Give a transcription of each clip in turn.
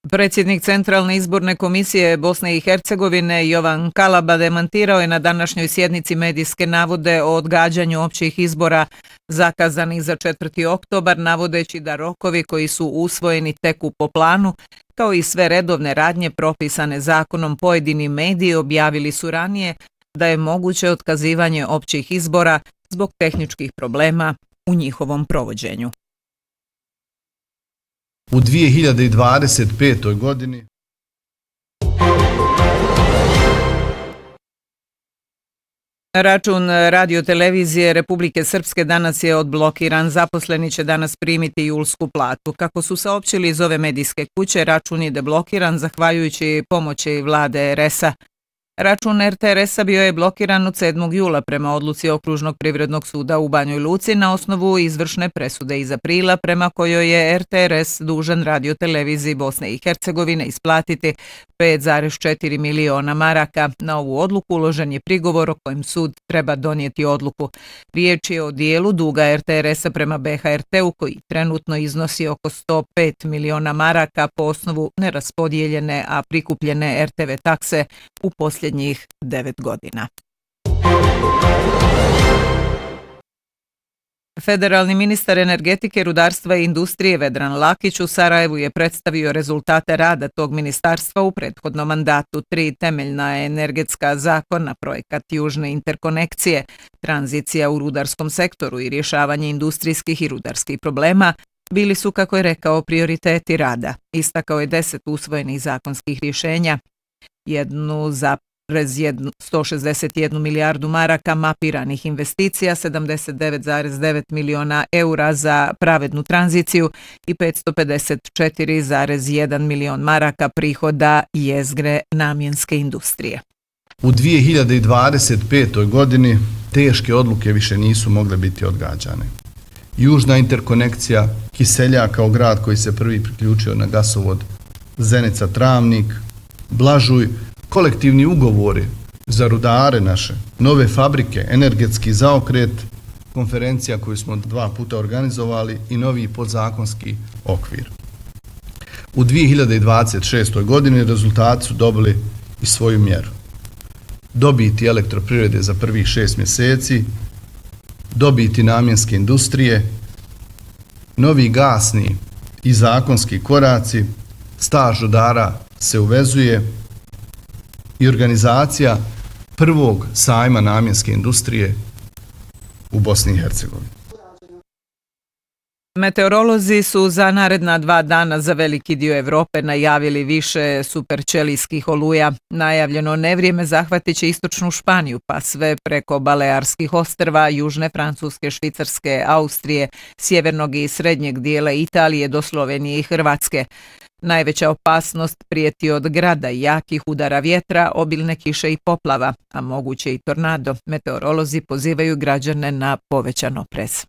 Predsjednik Centralne izborne komisije Bosne i Hercegovine Jovan Kalaba demantirao je na današnjoj sjednici medijske navode o odgađanju općih izbora zakazanih za 4. oktobar, navodeći da rokovi koji su usvojeni teku po planu, kao i sve redovne radnje propisane zakonom, pojedini mediji objavili su ranije da je moguće otkazivanje općih izbora zbog tehničkih problema u njihovom provođenju. U 2025. godini račun radiotelevizije Republike Srpske danas je odblokiran. Zaposleni će danas primiti julsku platu. Kako su saopćili iz ove medijske kuće, račun je deblokiran zahvaljujući pomoći vlade RS-a. Račun RTRS-a bio je blokiran od 7. jula prema odluci Okružnog privrednog suda u Banjoj Luci na osnovu izvršne presude iz aprila prema kojoj je RTRS dužan radioteleviziji Bosne i Hercegovine isplatiti 5,4 miliona maraka. Na ovu odluku uložen je prigovor o kojem sud treba donijeti odluku. Riječ je o dijelu duga RTRS-a prema BHRT-u koji trenutno iznosi oko 105 miliona maraka po osnovu neraspodijeljene, a prikupljene RTV takse u posljednjih 9 godina. Federalni ministar energetike, rudarstva i industrije Vedran Lakić u Sarajevu je predstavio rezultate rada tog ministarstva u prethodnom mandatu. 3 temeljna energetska zakona, projekat južne interkonekcije, tranzicija u rudarskom sektoru i rješavanje industrijskih i rudarskih problema bili su, kako je rekao, prioriteti rada. Istakao je 10 usvojenih zakonskih rješenja, 161 milijardu maraka mapiranih investicija, 79,9 miliona eura za pravednu tranziciju i 554,1 milion maraka prihoda jezgre namjenske industrije. U 2025. godini teške odluke više nisu mogle biti odgađane. Južna interkonekcija, Kiseljak kao grad koji se prvi priključio na gasovod Zenica-Travnik, Blažuj, kolektivni ugovori za rudare naše, nove fabrike, energetski zaokret, konferencija koju smo 2 puta organizovali i novi podzakonski okvir. U 2026. godini rezultati su dobili i svoju mjeru. Dobiti elektroprivrede za prvih 6 mjeseci, dobiti namjenske industrije, novi gasni i zakonski koraci, staž rudara se uvezuje i organizacija prvog sajma namjenske industrije u Bosni i Hercegovini. Meteorolozi su za naredna 2 dana za veliki dio Evrope najavili više superčelijskih oluja. Najavljeno nevrijeme zahvatit će istočnu Španiju, pa sve preko Balearskih ostrva, južne Francuske, Švicarske, Austrije, sjevernog i srednjeg dijela Italije do Slovenije i Hrvatske. Najveća opasnost prijeti od grada i jakih udara vjetra, obilne kiše i poplava, a moguće i tornado. Meteorolozi pozivaju građane na povećan oprez.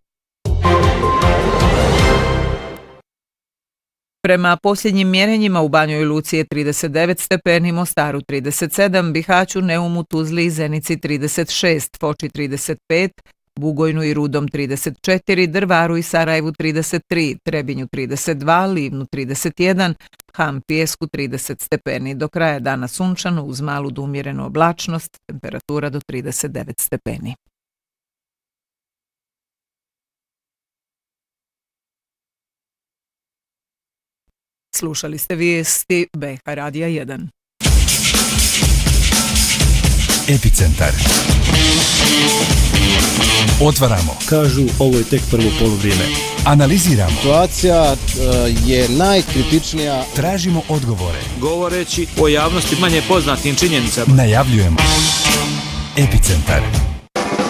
Prema posljednjim mjerenjima u Banjoj Luci je 39 stepeni, Mostaru 37, Bihaću, Neumu, Tuzli i Zenici 36, Foči 35, Bugojnu i Rudom 34, Drvaru i Sarajevu 33, Trebinju 32, Livnu 31, Ham Pijesku 30 stepeni. Do kraja dana sunčano uz malu do umjerenu oblačnost, temperatura do 39 stepeni. Slušali ste vijesti BH Radija 1. Epicentar. Otvaramo. Kažu, ovo je tek prvo poluvrijeme. Analiziramo. Situacija je najkritičnija. Tražimo odgovore. Govoreći o javnosti manje poznatim činjenicama. Najavljujemo. Epicentar.